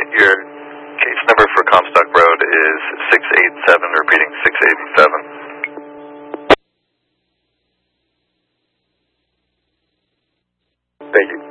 Your case number for Comstock Road is 687, repeating 687. Thank you.